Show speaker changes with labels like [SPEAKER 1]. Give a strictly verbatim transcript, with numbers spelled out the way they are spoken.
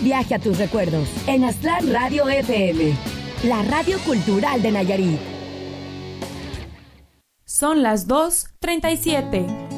[SPEAKER 1] Viaje a tus recuerdos en Aztlán Radio F M, la radio cultural de Nayarit.
[SPEAKER 2] Son las dos treinta y siete.